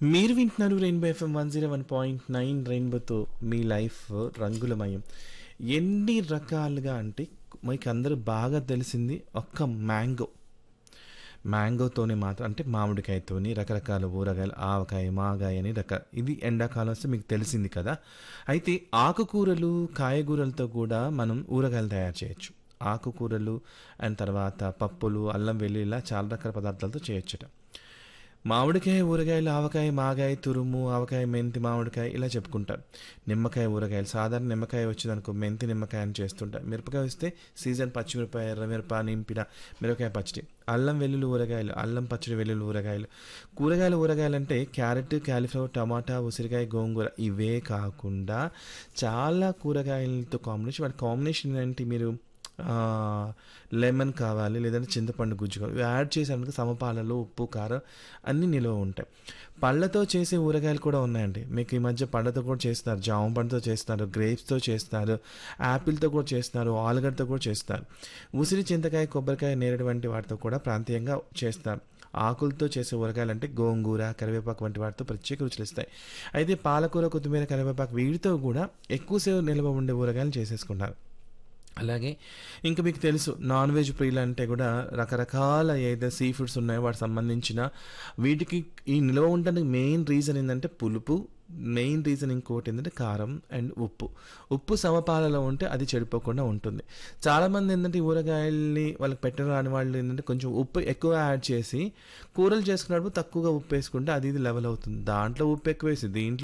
మీరు వింటున్నారు rainbow FM 101.9 రెయిన్బోతో మీ లైఫ్ రంగులమయం. ఎన్ని రకాలుగా అంటే మీకు అందరూ బాగా తెలిసింది ఒక్క మ్యాంగోతోనే మాత్రం అంటే మామిడికాయతోని రకరకాల ఊరగాయలు ఆవకాయ మాగాయ అని ఇది ఎండాకాలం వస్తే మీకు తెలిసింది కదా. అయితే ఆకుకూరలు కాయగూరలతో కూడా మనం ఊరగాయలు తయారు చేయొచ్చు. ఆకుకూరలు అండ్ తర్వాత పప్పులు అల్లం వెల్లుల్లి ఇలా చాలా రకాల పదార్థాలతో చేయొచ్చట. మామిడికాయ ఊరగాయలు ఆవకాయ మాగాయ తురుము ఆవకాయ మెంతి మామిడికాయ ఇలా చెప్పుకుంటారు. నిమ్మకాయ ఊరగాయలు సాధారణ నిమ్మకాయ వచ్చిందనుకో మెంతి నిమ్మకాయ అని చేస్తుంటారు. మిరపకాయ వస్తే సీజన్ పచ్చిమిరపకాయ ఎర్రమిరప నింపిన మిరపకాయ పచ్చడి. అల్లం వెల్లుల్లి ఊరగాయలు అల్లం పచ్చడి వెల్లుల్లి ఊరగాయలు. ఊరగాయలు అంటే క్యారెట్ క్యాలీఫ్లవర్ టమాటా ఉసిరికాయ గోంగూర ఇవే కాకుండా చాలా కూరగాయలతో కాంబినేషన్. వాటి కాంబినేషన్ ఏంటి మీరు లెమన్ కావాలి లేదంటే చింతపండు గుజ్జు కావాలి ఇవి యాడ్ చేసానికి సమపాలలో ఉప్పు కారం అన్నీ నిల్వ ఉంటాయి. పళ్ళతో చేసే ఊరగాయలు కూడా ఉన్నాయండి. మీకు ఈ మధ్య పళ్ళతో కూడా చేస్తారు, జామ పండుతో చేస్తారు, గ్రేప్స్తో చేస్తారు, యాపిల్తో కూడా చేస్తారు, ఆలుగడ్డతో కూడా చేస్తారు. ఉసిరి చింతకాయ కొబ్బరికాయ నేరేడు వంటి వాటితో కూడా ప్రాంతీయంగా చేస్తారు. ఆకులతో చేసే ఊరగాయలు అంటే గోంగూర కరివేపాకు వంటి వాటితో ప్రత్యేక రుచులు ఇస్తాయి. అయితే పాలకూర కొత్తిమీర కరివేపాకు వీటితో కూడా ఎక్కువసేపు నిల్వ ఉండే ఊరగాయలు చేసేసుకుంటారు. అలాగే ఇంకా మీకు తెలుసు నాన్ వెజ్ ప్రియులు అంటే కూడా రకరకాల ఏదైతే సీ ఫుడ్స్ ఉన్నాయో వాటికి సంబంధించిన వీటికి ఈ నిల్వ ఉండడానికి మెయిన్ రీజన్ ఏంటంటే పులుపు. మెయిన్ రీజన్ ఇంకోటి ఏంటంటే కారం అండ్ ఉప్పు సమపాలలో ఉంటే అది చెడిపోకుండా ఉంటుంది. చాలామంది ఏంటంటే ఈ ఊరగాయల్ని వాళ్ళకి పెట్టడం రాని వాళ్ళు ఏంటంటే కొంచెం ఉప్పు ఎక్కువ యాడ్ చేసి కూరలు చేసుకున్నప్పుడు తక్కువగా ఉప్పు వేసుకుంటే అది ఇది లెవెల్ అవుతుంది. దాంట్లో ఉప్పు ఎక్కువ వేసి దీంట్లో